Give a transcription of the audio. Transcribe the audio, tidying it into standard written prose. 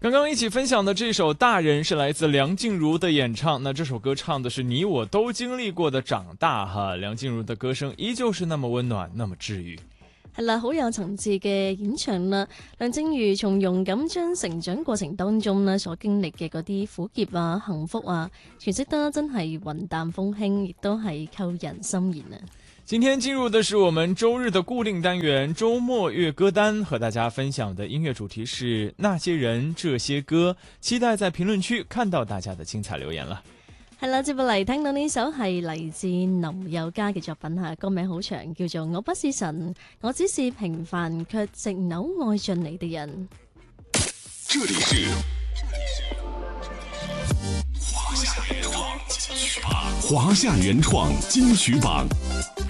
刚刚一起分享的这首《大人》是来自梁静茹的演唱，那这首歌唱的是你我都經歷過的長大哈，梁靜茹的歌聲依舊是那麼溫暖，那麼治愈。 係啦，好有層次嘅演唱啦。梁靜茹從容咁將成長過程當中呢所經歷嘅嗰啲苦澀啊、幸福啊，詮釋得真係雲淡風輕，亦都係扣人心弦啊！ 今天進入的是我們周日的固定單元周末樂歌單，和大家分享的音樂主題是那些人這些歌，期待在評論區看到大家的精彩留言了。 係啦，接落嚟聽到呢首係嚟自林宥嘉嘅作品嚇，歌名好長，叫做《我不是神，我只是平凡卻直扭愛着你的人》。 這裡是華夏原創金曲榜，華夏原創金曲榜。